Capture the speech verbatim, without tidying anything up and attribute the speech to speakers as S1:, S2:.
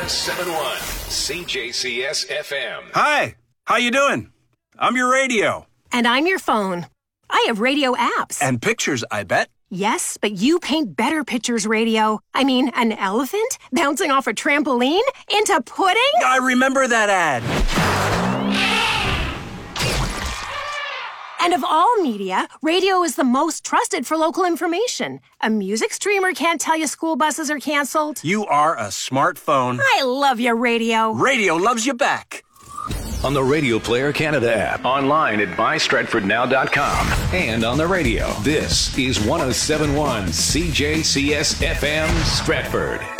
S1: seven point one C J C S F M.
S2: Hi, how you doing? I'm your radio.
S3: And I'm your phone. I have radio apps.
S2: And pictures, I bet.
S3: Yes, but you paint better pictures, radio. I mean, an elephant bouncing off a trampoline into pudding?
S2: I remember that ad.
S3: And of all media, radio is the most trusted for local information. A music streamer can't tell you school buses are canceled.
S2: You are a smartphone.
S3: I love your radio.
S2: Radio loves you back.
S1: On the Radio Player Canada app, online at my stratford now dot com, and on the radio. This is one oh seven point one C J C S F M Stratford.